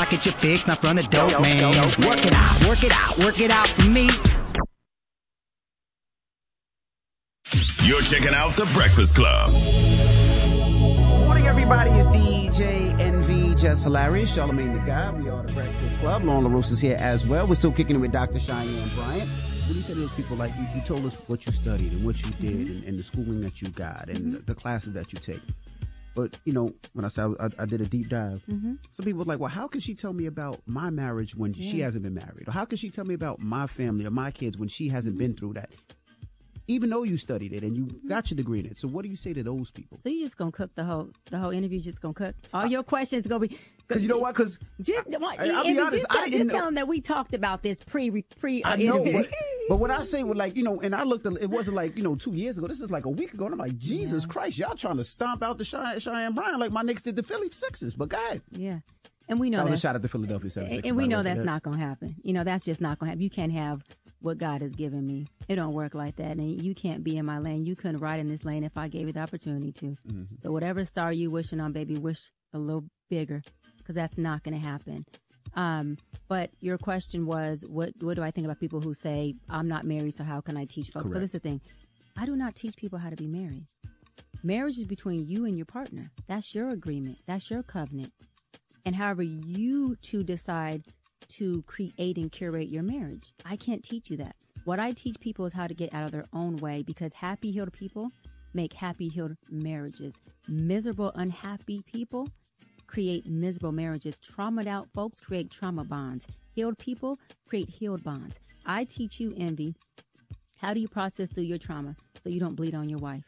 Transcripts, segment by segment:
get your fix, not from the dope man. Work it out for me. You're checking out The Breakfast Club. Morning, everybody. It's DJ Envy, Just Hilarious, Charlamagne the God. We are The Breakfast Club. Lauren LaRosa is here as well. We're still kicking it with Dr. Cheyenne Bryant. What do you say to those people? Like, you told us what you studied and what you did and the schooling that you got and the classes that you take. But, you know, when I said I did a deep dive, some people were like, well, how can she tell me about my marriage when she hasn't been married? Or how can she tell me about my family or my kids when she hasn't been through that? Even though you studied it and you got your degree in it. So what do you say to those people? So you just going to cook the whole interview, just going to cook? All your questions going to be... Because you know what? Because I'll be honest, just tell them that we talked about this pre I know, but when I say, like, you know, and I looked, it wasn't like, you know, 2 years ago. This is like a week ago. And I'm like, Jesus Christ, y'all trying to stomp out the Cheyenne Bryant like my Knicks did the Philly Sixers. But go ahead. Yeah. And we know that was a shot at the Philadelphia 76ers. And we know that's not going to happen. You know, that's just not going to happen. You can't have what God has given me. It don't work like that. And you can't be in my lane. You couldn't ride in this lane if I gave you the opportunity to. So whatever star you wishing on, baby, wish a little bigger, because that's not going to happen. But your question was, what do I think about people who say, I'm not married, so how can I teach folks? Correct. So this is the thing. I do not teach people how to be married. Marriage is between you and your partner. That's your agreement. That's your covenant. And however you two decide to create and curate your marriage, I can't teach you that. What I teach people is how to get out of their own way, because happy, healed people make happy, healed marriages. Miserable, unhappy people create miserable marriages. Traumatized out folks create trauma bonds. Healed people create healed bonds. I teach you, Envy, how do you process through your trauma so you don't bleed on your wife?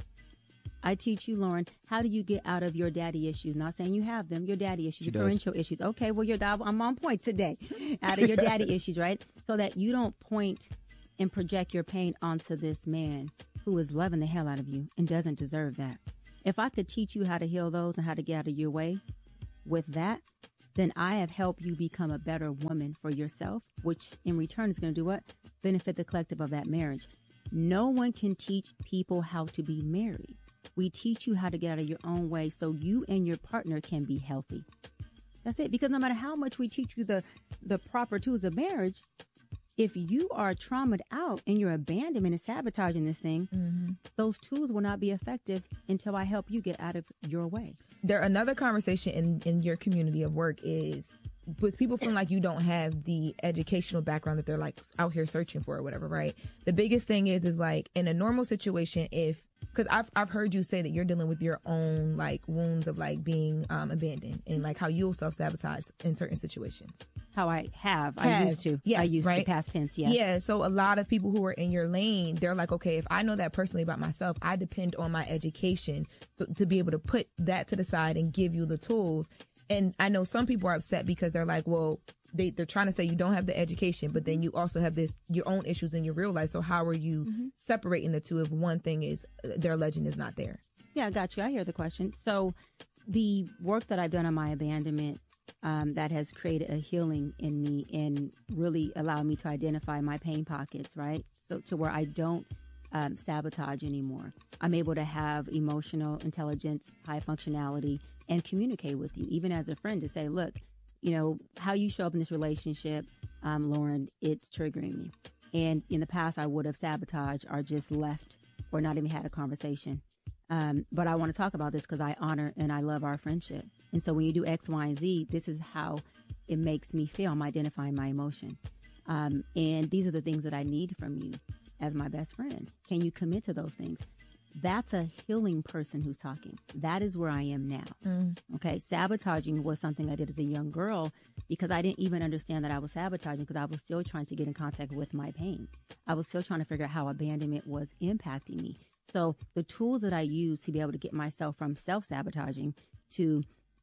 I teach you, Lauren, how do you get out of your daddy issues? Not saying you have them, your daddy issues, your parental issues. Okay, well, I'm on point today. Out of your daddy issues, right? So that you don't point and project your pain onto this man who is loving the hell out of you and doesn't deserve that. If I could teach you how to heal those and how to get out of your way with that, then I have helped you become a better woman for yourself, which in return is going to do what? Benefit the collective of that marriage. No one can teach people how to be married. We teach you how to get out of your own way so you and your partner can be healthy. That's it. Because no matter how much we teach you the proper tools of marriage, if you are traumatized out and you're abandonment and sabotaging this thing, those tools will not be effective until I help you get out of your way. Another conversation in your community of work is with people feeling like you don't have the educational background that they're like out here searching for or whatever, right? The biggest thing is like in a normal situation, because I've heard you say that you're dealing with your own like wounds of like being abandoned and like how you'll self-sabotage in certain situations. How I used to. Yes, I used right? to, past tense, yes. Yeah, so a lot of people who are in your lane, they're like, okay, if I know that personally about myself, I depend on my education to be able to put that to the side and give you the tools. And I know some people are upset because they're like, well, they're trying to say you don't have the education, but then you also have your own issues in your real life. So how are you separating the two if one thing is their legend is not there? Yeah, I got you. I hear the question. So the work that I've done on my abandonment, that has created a healing in me and really allowed me to identify my pain pockets, right? So to where I don't sabotage anymore. I'm able to have emotional intelligence, high functionality, and communicate with you, even as a friend, to say, look, you know, how you show up in this relationship, Lauren, it's triggering me. And in the past, I would have sabotaged or just left or not even had a conversation. But I want to talk about this because I honor and I love our friendship. And so when you do X, Y, and Z, this is how it makes me feel. I'm identifying my emotion. And these are the things that I need from you as my best friend. Can you commit to those things? That's a healing person who's talking. That is where I am now. Okay. Sabotaging was something I did as a young girl because I didn't even understand that I was sabotaging because I was still trying to get in contact with my pain. I was still trying to figure out how abandonment was impacting me. So the tools that I use to be able to get myself from self-sabotaging to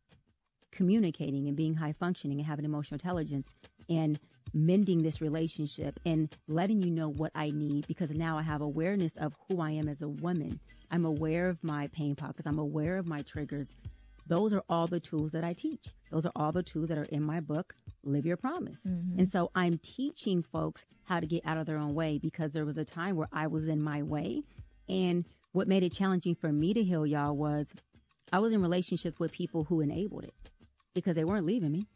communicating and being high functioning and having emotional intelligence and mending this relationship and letting you know what I need, because now I have awareness of who I am as a woman. I'm aware of my pain pockets. I'm aware of my triggers. Those are all the tools that I teach. Those are all the tools that are in my book, Live Your Promise. And so I'm teaching folks how to get out of their own way because there was a time where I was in my way. And what made it challenging for me to heal, y'all, was I was in relationships with people who enabled it because they weren't leaving me.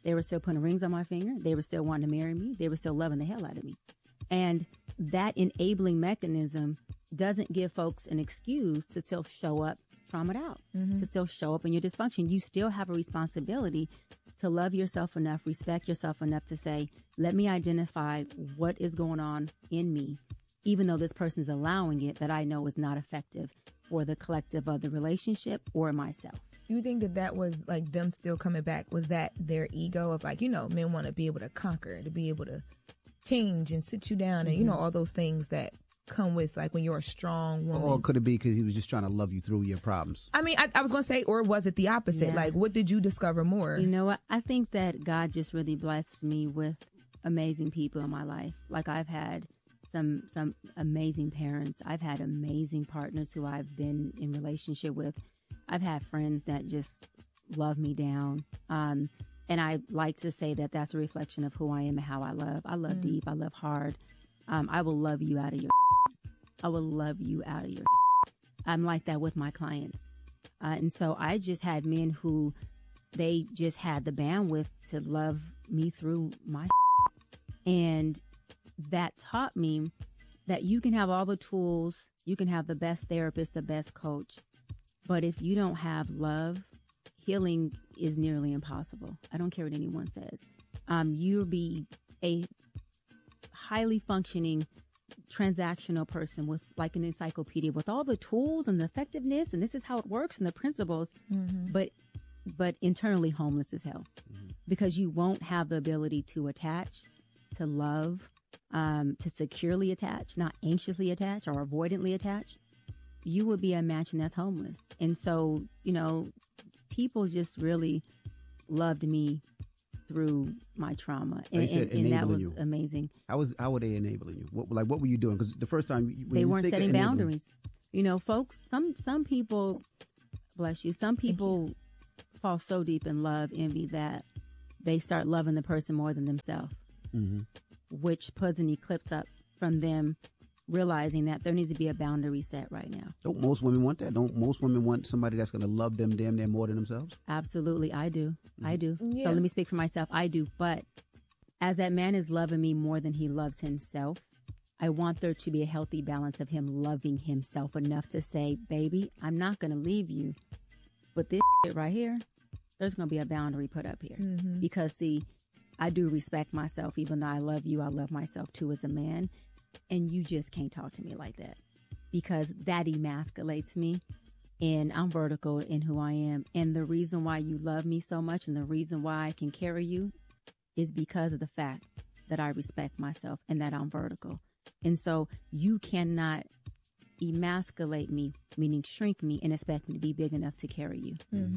They were still putting rings on my finger. They were still wanting to marry me. They were still loving the hell out of me. And that enabling mechanism doesn't give folks an excuse to still show up traumatized out, to still show up in your dysfunction. You still have a responsibility to love yourself enough, respect yourself enough to say, let me identify what is going on in me, even though this person's allowing it, that I know is not effective for the collective of the relationship or myself. You think that was like them still coming back? Was that their ego of like, men want to be able to conquer, to be able to change and sit you down and, all those things that come with like when you're a strong woman? Or could it be because he was just trying to love you through your problems? I mean, I was going to say, or was it the opposite? Yeah. Like, what did you discover more? You know what? I think that God just really blessed me with amazing people in my life. Like I've had some amazing parents. I've had amazing partners who I've been in relationship with. I've had friends that just love me down. And I like to say that that's a reflection of who I am and how I love. I love deep. I love hard. I will love you out of your I will love you out of your I'm like that with my clients. And so I just had men who they just had the bandwidth to love me through my and that taught me that you can have all the tools, you can have the best therapist, the best coach, but if you don't have love, healing is nearly impossible. I don't care what anyone says. You'll be a highly functioning transactional person with like an encyclopedia with all the tools and the effectiveness and this is how it works and the principles, but internally homeless as hell because you won't have the ability to attach, to love, to securely attach, not anxiously attach or avoidantly attach. You would be a mansion that's homeless. And so, people just really loved me through my trauma. And that was amazing. How were they enabling you? What were you doing? Because the first time they weren't setting boundaries. Folks, some people, bless you, some people fall so deep in love, envy that they start loving the person more than themselves, which puts an eclipse up from them realizing that there needs to be a boundary set right now. Don't most women want that? Don't most women want somebody that's going to love them damn near more than themselves? Absolutely, I do. I do. Yeah. So let me speak for myself. I do. But as that man is loving me more than he loves himself, I want there to be a healthy balance of him loving himself enough to say, baby, I'm not going to leave you. But this shit right here, there's going to be a boundary put up here. Because, see, I do respect myself. Even though I love you, I love myself too as a man. And you just can't talk to me like that because that emasculates me and I'm vertical in who I am. And the reason why you love me so much and the reason why I can carry you is because of the fact that I respect myself and that I'm vertical. And so you cannot emasculate me, meaning shrink me and expect me to be big enough to carry you.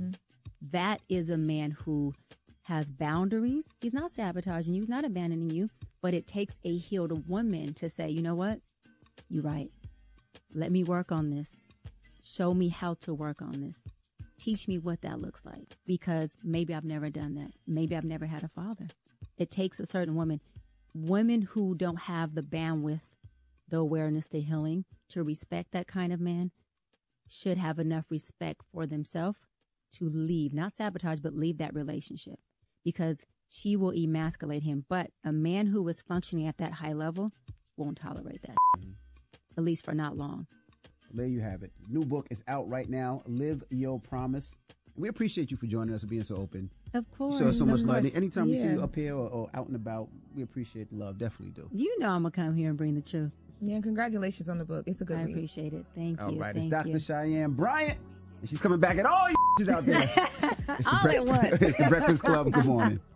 That is a man who has boundaries. He's not sabotaging you. He's not abandoning you. But it takes a healed woman to say, you know what? You're right. Let me work on this. Show me how to work on this. Teach me what that looks like. Because maybe I've never done that. Maybe I've never had a father. It takes a certain woman. Women who don't have the bandwidth, the awareness, the healing to respect that kind of man should have enough respect for themselves to leave, not sabotage, but leave that relationship. Because she will emasculate him. But a man who is functioning at that high level won't tolerate that, at least for not long. There you have it. New book is out right now, Live Your Promise. We appreciate you for joining us and being so open. Of course. Show us so much love. Anytime we see you up here or out and about, we appreciate the love. Definitely do. You know I'm going to come here and bring the truth. Yeah, congratulations on the book. It's a good read. I appreciate it. Thank you. All right, it's Thank Dr. Cheyenne Bryant. And she's coming back at all you out there. It's All at once. It's the Breakfast Club. Good morning.